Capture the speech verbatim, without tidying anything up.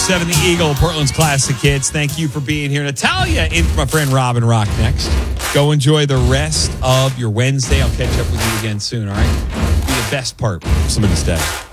seven The Eagle, Portland's classic hits. Thank you for being here. Natalia, in for my friend Robin Rock next. Go enjoy the rest of your Wednesday. I'll catch up with you again soon, all right? Be the best part of somebody's day.